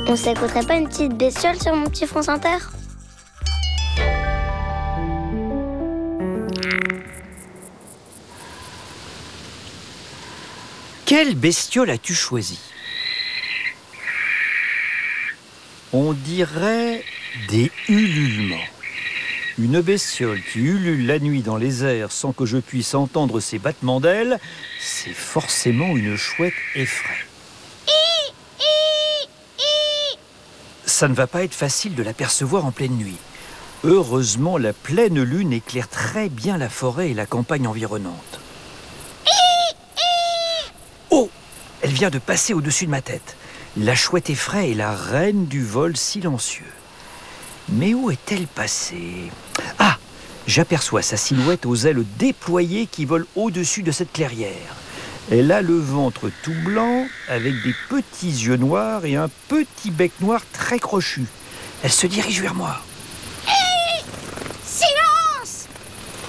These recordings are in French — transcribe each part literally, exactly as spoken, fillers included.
On s'écouterait pas une petite bestiole sur mon petit France Inter ? Quelle bestiole as-tu choisi ? On dirait des ululements. Une bestiole qui ulule la nuit dans les airs sans que je puisse entendre ses battements d'ailes, c'est forcément une chouette effraie. Ça ne va pas être facile de l'apercevoir en pleine nuit. Heureusement, la pleine lune éclaire très bien la forêt et la campagne environnante. Oh ! Elle vient de passer au-dessus de ma tête. La chouette effraie est la reine du vol silencieux. Mais où est-elle passée ? Ah ! J'aperçois sa silhouette aux ailes déployées qui volent au-dessus de cette clairière. Elle a le ventre tout blanc, avec des petits yeux noirs et un petit bec noir très crochu. Elle se dirige vers moi. Hé ! Silence ! Ah !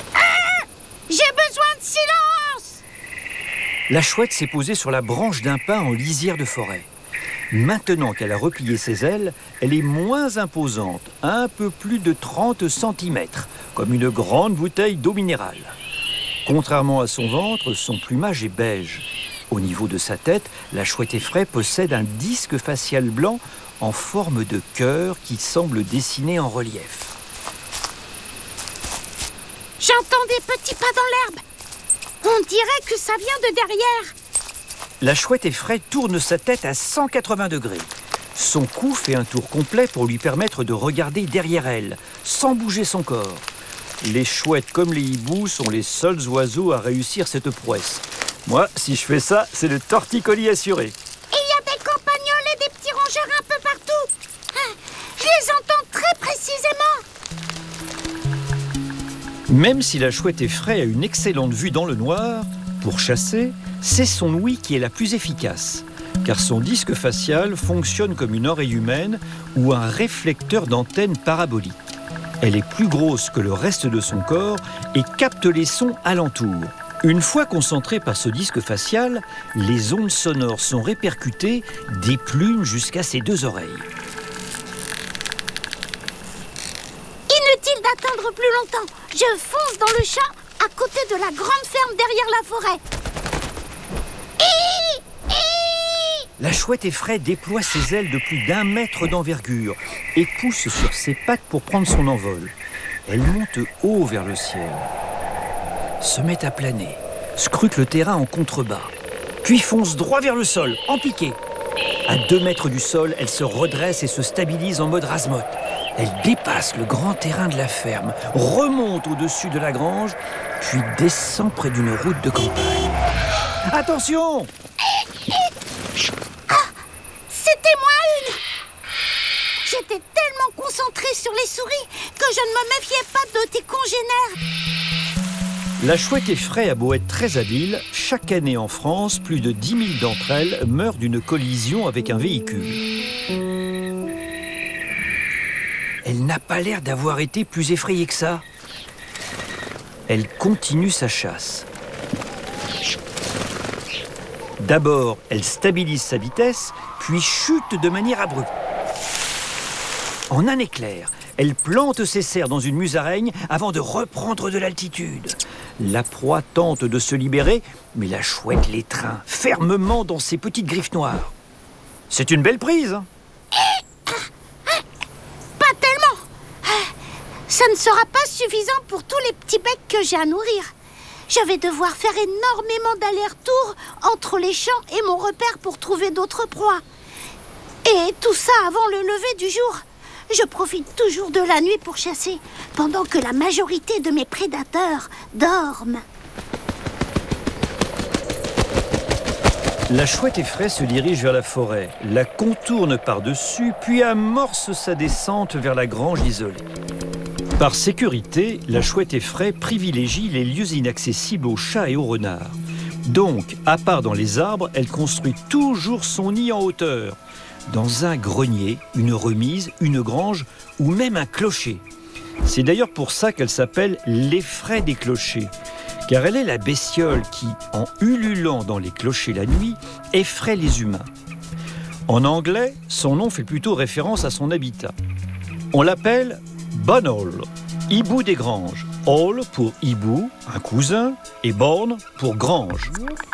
J'ai besoin de silence ! La chouette s'est posée sur la branche d'un pin en lisière de forêt. Maintenant qu'elle a replié ses ailes, elle est moins imposante, un peu plus de trente centimètres, comme une grande bouteille d'eau minérale. Contrairement à son ventre, son plumage est beige. Au niveau de sa tête, la chouette effraie possède un disque facial blanc en forme de cœur qui semble dessiné en relief. J'entends des petits pas dans l'herbe. On dirait que ça vient de derrière. La chouette effraie tourne sa tête à cent quatre-vingts degrés. Son cou fait un tour complet pour lui permettre de regarder derrière elle, sans bouger son corps. Les chouettes comme les hiboux sont les seuls oiseaux à réussir cette prouesse. Moi, si je fais ça, c'est le torticolis assuré. Et il y a des campagnols et des petits rongeurs un peu partout. Ah, je les entends très précisément. Même si la chouette effraie a une excellente vue dans le noir, pour chasser, c'est son ouïe qui est la plus efficace, car son disque facial fonctionne comme une oreille humaine ou un réflecteur d'antenne parabolique. Elle est plus grosse que le reste de son corps et capte les sons alentour. Une fois concentrée par ce disque facial, les ondes sonores sont répercutées des plumes jusqu'à ses deux oreilles. Inutile d'attendre plus longtemps. Je fonce dans le champ à côté de la grande ferme derrière la forêt. Hi, hi. La chouette effraie déploie ses ailes de plus d'un mètre d'envergure et pousse sur ses pattes pour prendre son envol. Elle monte haut vers le ciel, se met à planer, scrute le terrain en contrebas, puis fonce droit vers le sol, en piqué. À deux mètres du sol, elle se redresse et se stabilise en mode rase-motte. Elle dépasse le grand terrain de la ferme, remonte au-dessus de la grange, puis descend près d'une route de campagne. Attention ! Ah, c'était moi une. J'étais tellement concentrée sur les souris que je ne me méfiais pas de tes congénères. La chouette effraie a beau être très habile, chaque année en France, plus de dix mille d'entre elles meurent d'une collision avec un véhicule. Elle n'a pas l'air d'avoir été plus effrayée que ça. Elle continue sa chasse. D'abord, elle stabilise sa vitesse, puis chute de manière abrupte. En un éclair, elle plante ses serres dans une musaraigne avant de reprendre de l'altitude. La proie tente de se libérer, mais la chouette l'étreint fermement dans ses petites griffes noires. C'est une belle prise, hein ? Pas tellement. Ça ne sera pas suffisant pour tous les petits becs que j'ai à nourrir. Je vais devoir faire énormément d'allers-retours entre les champs et mon repère pour trouver d'autres proies. Et tout ça avant le lever du jour. Je profite toujours de la nuit pour chasser, pendant que la majorité de mes prédateurs dorment. La chouette effraie se dirige vers la forêt, la contourne par-dessus, puis amorce sa descente vers la grange isolée. Par sécurité, la chouette effraie privilégie les lieux inaccessibles aux chats et aux renards. Donc, à part dans les arbres, elle construit toujours son nid en hauteur, dans un grenier, une remise, une grange ou même un clocher. C'est d'ailleurs pour ça qu'elle s'appelle l'effraie des clochers, car elle est la bestiole qui, en ululant dans les clochers la nuit, effraie les humains. En anglais, son nom fait plutôt référence à son habitat. On l'appelle Bunhall, hibou des granges. Hall pour hibou, un cousin, et born pour grange.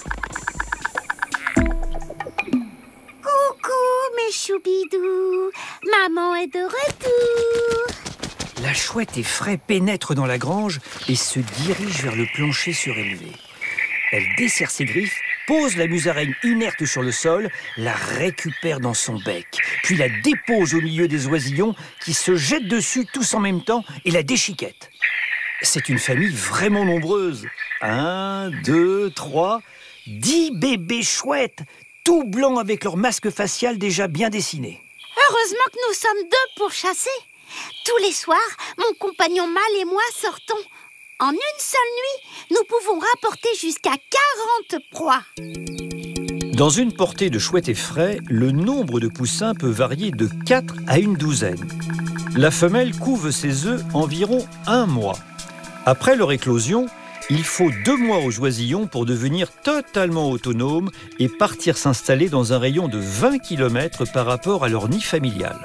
Coucou mes choubidous, maman est de retour. La chouette effraie pénètre dans la grange et se dirige vers le plancher surélevé. Elle desserre ses griffes, pose la musaraigne inerte sur le sol, la récupère dans son bec, puis la dépose au milieu des oisillons qui se jettent dessus tous en même temps et la déchiquettent. C'est une famille vraiment nombreuse. Un, deux, trois, dix bébés chouettes, tout blancs avec leur masque facial déjà bien dessiné. Heureusement que nous sommes deux pour chasser. Tous les soirs, mon compagnon mâle et moi sortons. En une seule nuit, nous pouvons rapporter jusqu'à quarante proies. Dans une portée de chouettes effraie, le nombre de poussins peut varier de quatre à une douzaine. La femelle couve ses œufs environ un mois. Après leur éclosion, il faut deux mois aux oisillons pour devenir totalement autonomes et partir s'installer dans un rayon de vingt kilomètres par rapport à leur nid familial.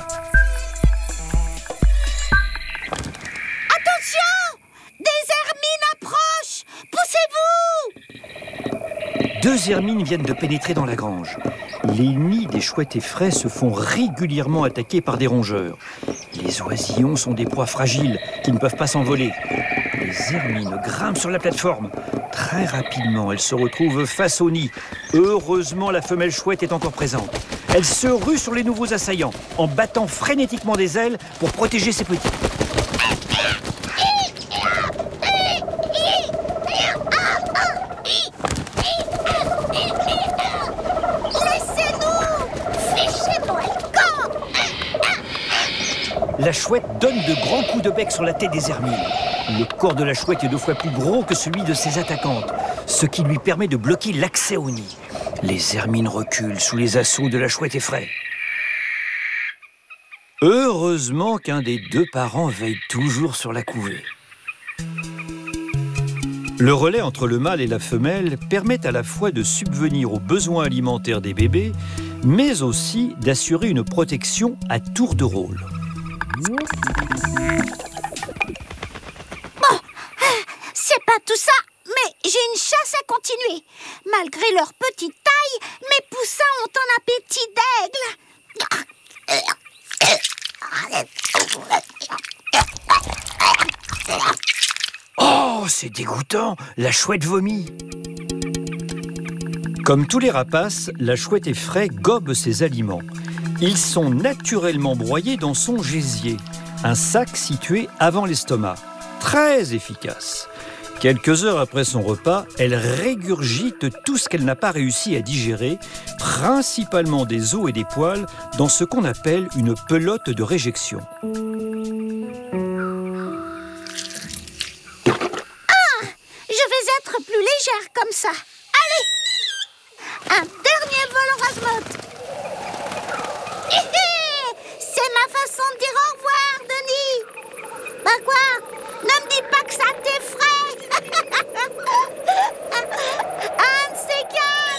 Deux hermines viennent de pénétrer dans la grange. Les nids des chouettes effraie se font régulièrement attaquer par des rongeurs. Les oisillons sont des proies fragiles qui ne peuvent pas s'envoler. Les hermines grimpent sur la plateforme. Très rapidement, elles se retrouvent face au nid. Heureusement, la femelle chouette est encore présente. Elle se rue sur les nouveaux assaillants en battant frénétiquement des ailes pour protéger ses petits. La chouette donne de grands coups de bec sur la tête des hermines. Le corps de la chouette est deux fois plus gros que celui de ses attaquantes, ce qui lui permet de bloquer l'accès au nid. Les hermines reculent sous les assauts de la chouette effraie. Heureusement qu'un des deux parents veille toujours sur la couvée. Le relais entre le mâle et la femelle permet à la fois de subvenir aux besoins alimentaires des bébés, mais aussi d'assurer une protection à tour de rôle. Bon, c'est pas tout ça, mais j'ai une chasse à continuer. Malgré leur petite taille, mes poussins ont un appétit d'aigle. Oh, c'est dégoûtant, la chouette vomit. Comme tous les rapaces, la chouette effraie gobe ses aliments. Ils sont naturellement broyés dans son gésier, un sac situé avant l'estomac. Très efficace. Quelques heures après son repas, elle régurgite tout ce qu'elle n'a pas réussi à digérer, principalement des os et des poils, dans ce qu'on appelle une pelote de réjection. Ah, je vais être plus légère comme ça. Allez, un dernier vol en rase-motte.